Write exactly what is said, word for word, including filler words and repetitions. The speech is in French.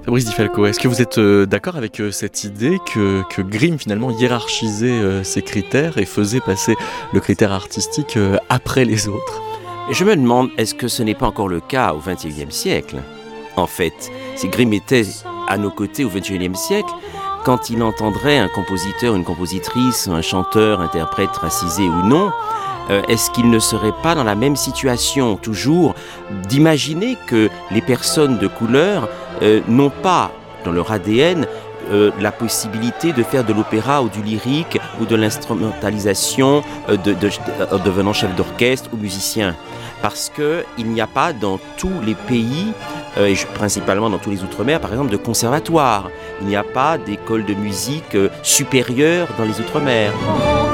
Fabrice Di Falco, est-ce que vous êtes euh, d'accord avec euh, cette idée que, que Grimm finalement hiérarchisait euh, ses critères et faisait passer le critère artistique euh, après les autres ? Et je me demande, est-ce que ce n'est pas encore le cas au vingt et unième siècle ? En fait, si Grimm était à nos côtés au vingt et unième siècle, quand il entendrait un compositeur, une compositrice, un chanteur, interprète racisé ou non, euh, est-ce qu'il ne serait pas dans la même situation toujours d'imaginer que les personnes de couleur euh, n'ont pas dans leur A D N euh, la possibilité de faire de l'opéra ou du lyrique ou de l'instrumentalisation euh, de, de, de, devenant chef d'orchestre ou musicien ? Parce qu'il n'y a pas dans tous les pays, euh, et je, principalement dans tous les Outre-mer, par exemple, de conservatoire. Il n'y a pas d'école de musique euh, supérieure dans les Outre-mer.